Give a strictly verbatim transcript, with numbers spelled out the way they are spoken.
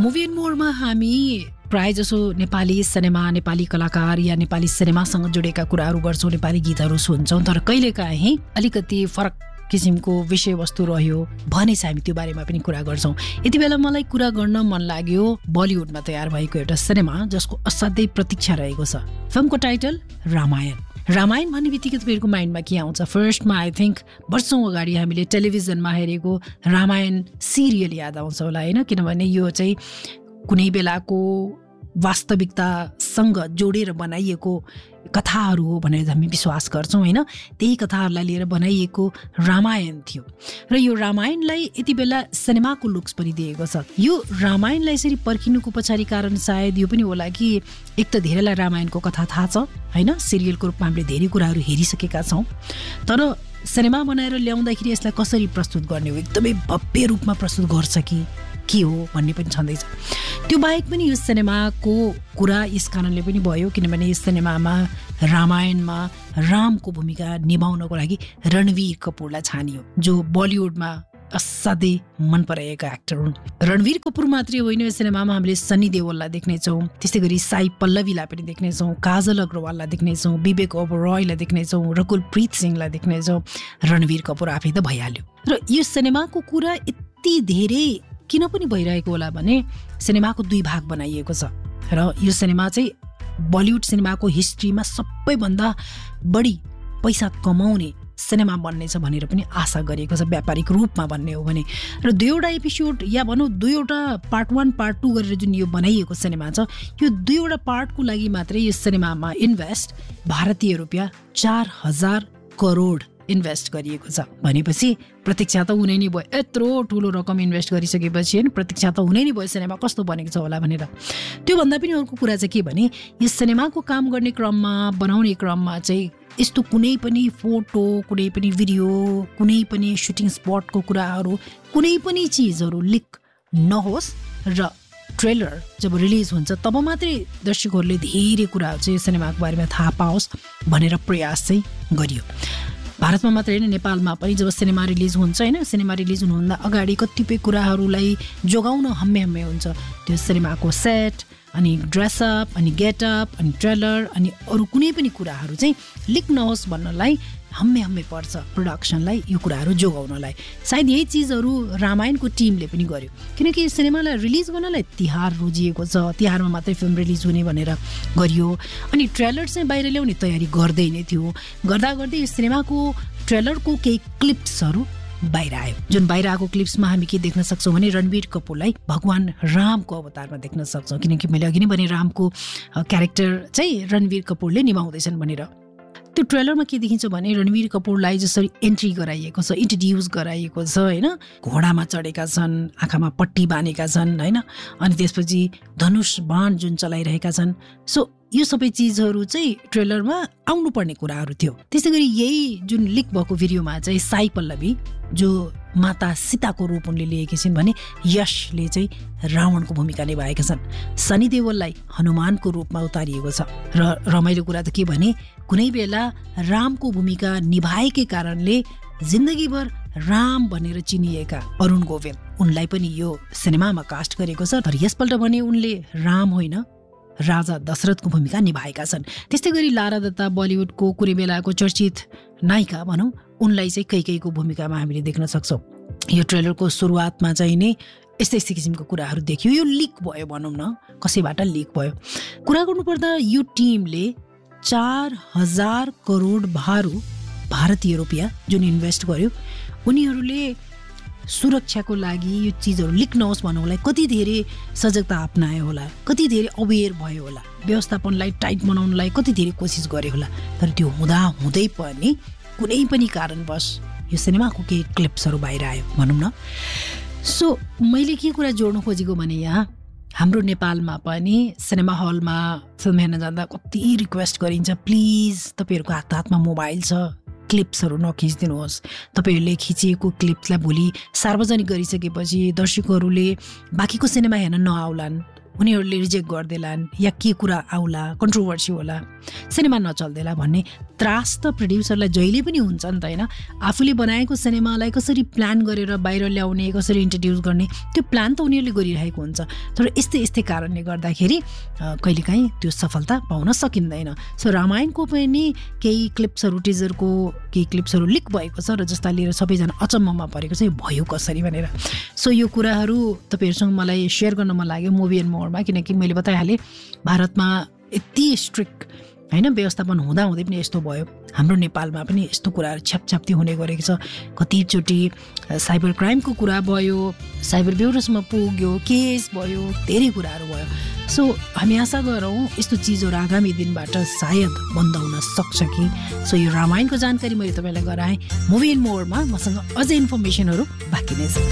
Movie and मोरमा हामी प्राय जसो नेपाली सिनेमा नेपाली कलाकार या नेपाली सिनेमासँग जोडेका कुराहरू गर्छौँ, नेपाली गीतहरू सुन्छौँ, तर कहिलेकाहीँ अलिकति फरक किसिमको विषयवस्तु रह्यो भने चाहिँ हामी त्यो बारेमा पनि कुरा गर्छौँ। यति बेला मलाई कुरा गर्न मन लाग्यो बलिउडमा तयार भएको एउटा सिनेमा जसको असाध्यै प्रतीक्षा रहेको छ। फिल्मको टाइटल रामायण। रामायण भन्ने बित्तिकै तपाईँहरूको माइन्डमा के आउँछ? फर्स्टमा आई थिङ्क वर्षौँ अगाडि हामीले टेलिभिजनमा हेरेको रामायण सिरियल याद आउँछ होला, होइन? किनभने यो चाहिँ कुनै बेलाको वास्तविकतासँग जोडेर बनाइएको कथाहरू हो भनेर हामी विश्वास गर्छौँ, होइन? त्यही कथाहरूलाई लिएर बनाइएको रामायण थियो र यो रामायणलाई यति बेला सिनेमाको लुक्स पनि दिएको छ। यो रामायणलाई यसरी पर्खिनुको पछाडि कारण सायद यो पनि होला कि एक त धेरैलाई रामायणको कथा थाहा छ, होइन? सिरियलको रूपमा हामीले धेरै कुराहरू हेरिसकेका छौँ, तर सिनेमा बनाएर ल्याउँदाखेरि यसलाई कसरी प्रस्तुत गर्ने हो, एकदमै भव्य रूपमा प्रस्तुत गर्छ कि के हो भन्ने पनि छँदैछ। त्यो बाहेक पनि यो सिनेमाको कुरा यस कारणले पनि भयो किनभने यस सिनेमामा रामायणमा रामको भूमिका निभाउनको लागि रणवीर कपुरलाई छानियो, जो बलिउडमा असाध्यै मन पराएका एक्टर हुन्। रणवीर कपुर मात्रै होइन, यो सिनेमामा हामीले सनी देओललाई देख्नेछौँ, त्यस्तै गरी साई पल्लवीलाई पनि देख्नेछौँ, काजल अग्रवाललाई देख्नेछौँ, विवेक ओबरोयलाई देख्नेछौँ, रकुल प्रीत सिंहलाई देख्नेछौँ। रणवीर कपुर आफै त भइहाल्यो। र यो सिनेमाको कुरा यति धेरै किन पनि भइरहेको होला भने सिनेमाको दुई भाग बनाइएको छ र यो सिनेमा चाहिँ बलिउड सिनेमाको हिस्ट्रीमा सबैभन्दा बढी पैसा कमाउने सिनेमा बन्नेछ भनेर पनि आशा गरिएको छ, व्यापारिक रूपमा भन्ने हो भने। र दुईवटा एपिसोड या भनौँ दुईवटा पार्ट वान पार्ट टू गरेर जुन यो बनाइएको सिनेमा छ, यो दुईवटा पार्टको लागि मात्रै यो सिनेमामा इन्भेस्ट भारतीय रुपियाँ चार हजार करोड इन्भेस्ट गरिएको छ भनेपछि प्रतीक्षा त हुनै नै भयो। यत्रो ठुलो रकम इन्भेस्ट गरिसकेपछि होइन प्रतीक्षा त हुनै नै भयो सिनेमा कस्तो बनेको छ होला भनेर। त्योभन्दा पनि अर्को कुरा चाहिँ के भने यस सिनेमाको काम गर्ने क्रममा बनाउने क्रममा चाहिँ यस्तो कुनै पनि फोटो, कुनै पनि भिडियो, कुनै पनि सुटिङ स्पटको कुराहरू, कुनै पनि चिजहरू लिक नहोस् र ट्रेलर जब रिलिज हुन्छ तब मात्रै दर्शकहरूले धेरै कुराहरू चाहिँ सिनेमाको बारेमा थाहा पाओस् भनेर प्रयास चाहिँ गरियो। भारतमा मात्रै होइन नेपालमा पनि जब सिनेमा रिलिज हुन्छ होइन सिनेमा रिलिज हुनुभन्दा अगाडि कतिपय कुराहरूलाई जोगाउन हम्मे हम्मे हुन्छ। त्यो सिनेमाको सेट अनि ड्रेसअप अनि गेटअप अनि ट्रेलर अनि अरू कुनै पनि कुराहरू चाहिँ लिक नहोस् भन्नलाई हम्मे हम्मे पर्छ प्रोडक्सनलाई यो कुराहरू जोगाउनलाई। सायद यही चिजहरू रामायणको टिमले पनि गर्यो किनकि सिनेमालाई रिलिज गर्नलाई तिहार रोजिएको छ, तिहारमा मात्रै फिल्म रिलिज हुने भनेर गरियो। अनि ट्रेलर चाहिँ बाहिर ल्याउने तयारी गर्दै नै थियो। गर्दा गर्दै यो सिनेमाको ट्रेलरको केही क्लिप्सहरू बाहिर आयो, जुन बाहिर आएको क्लिप्समा हामी के देख्न सक्छौँ भने रणवीर कपुरलाई भगवान रामको अवतारमा देख्न सक्छौँ, किनकि मैले अघि नै भने रामको क्यारेक्टर चाहिँ रणवीर कपुरले निभाउँदैछन् भनेर। त्यो ट्रेलरमा के देखिन्छ भने रणवीर कपुरलाई जसरी एन्ट्री गराइएको छ, इन्ट्रोड्युस गराइएको छ, होइन घोडामा चढेका छन्, आँखामा पट्टी बाँधेका छन्, होइन अनि त्यसपछि धनुष बाण जुन चलाइरहेका छन्। सो यो सबै चिजहरू चाहिँ ट्रेलरमा आउनुपर्ने कुराहरू थियो। त्यसै गरी यही जुन लिक भएको भिडियोमा चाहिँ साई पल्लवी जो माता सीताको रूप उनले लिएकी छिन् भने यशले चाहिँ रावणको भूमिका निभाएका छन्। सनी देओललाई हनुमानको रूपमा उतारिएको छ र रमाइलो कुरा त के भने कुनै बेला रामको भूमिका निभाएकै कारणले जिन्दगीभर राम भनेर चिनिएका अरुण गोविल उनलाई पनि यो सिनेमामा कास्ट गरेको छ। तर यसपल्ट भने उनले राम होइन राजा दशरथको भूमिका निभाएका छन्। त्यस्तै गरी लारा दत्ता बलिउडको कुनै बेलाको चर्चित नायिका भनौँ उनलाई चाहिँ कैकेयीको भूमिकामा हामीले देख्न सक्छौँ। यो ट्रेलरको सुरुवातमा चाहिँ नै यस्तै यस्तै किसिमको कुराहरू देखियो। यो लिक भयो भनौँ न, कसैबाट लिक भयो। कुरा गर्नुपर्दा यो टिमले चार हजार करोड भारु भारतीय रुपियाँ जुन इन्भेस्ट गर्यो उनीहरूले सुरक्षाको लागि यो चिजहरू लिक नहोस् भन्नुलाई कति धेरै सजगता अपनायो होला, कति धेरै अवेर भयो होला, व्यवस्थापनलाई टाइट बनाउनलाई कति धेरै कोसिस गरे होला। तर त्यो हुँदा हुँदै पनि कुनै पनि कारणवश यो सिनेमाको केही क्लिप्सहरू बाहिर आयो भनौँ न। सो मैले के कुरा जोड्न खोजेको भने यहाँ हाम्रो नेपालमा पनि सिनेमा हलमा फिल्म हेर्न जाँदा कति रिक्वेस्ट गरिन्छ, प्लिज तपाईँहरूको हात हातमा मोबाइल छ, क्लिप्सहरू नखिचिदिनुहोस्। तपाईँहरूले खिचिएको क्लिप्सलाई भोलि सार्वजनिक गरिसकेपछि दर्शकहरूले बाँकीको सिनेमा हेर्न नआउलान्, उनीहरूले रिजेक्ट गर्देलान् या के कुरा आउला, कन्ट्रोभर्सी होला, सिनेमा नचल्देला भन्ने त्रास त प्रड्युसरलाई जहिले पनि हुन्छ नि त होइन। आफूले बनाएको सिनेमालाई कसरी प्लान गरेर बाहिर ल्याउने, कसरी इन्ट्रोड्युस गर्ने, त्यो प्लान त उनीहरूले गरिरहेको हुन्छ। तर यस्तै यस्तै कारणले गर्दाखेरि कहिलेकाहीँ त्यो सफलता पाउन सकिँदैन। सो रामायणको पनि केही क्लिप्सहरू, टिजरको केही क्लिप्सहरू लिक भएको छ र जसलाई लिएर सबैजना अचम्ममा परेको छ, यो भयो कसरी भनेर। सो यो कुराहरू तपाईँहरूसँग मलाई सेयर गर्न मन लाग्यो मुभी एन्ड मोरमा, किनकि मैले बताइहालेँ भारतमा यति स्ट्रिक्ट होइन व्यवस्थापन हुँदाहुँदै पनि यस्तो भयो। हाम्रो नेपालमा पनि यस्तो कुराहरू छ्यापछ्याप्ती हुने गरेको छ। कतिचोटि साइबर क्राइमको कुरा भयो, साइबर ब्युरोसम्म पुग्यो, केस भयो, धेरै कुराहरू भयो। सो हामी आशा गरौँ यस्तो चिजहरू आगामी दिनबाट सायद बन्द हुन सक्छ कि। सो यो रामायणको जानकारी मैले तपाईँलाई गराएँ। मुभी एन्ड मोरमा मसँग अझै इन्फर्मेसनहरू बाँकी नै छ।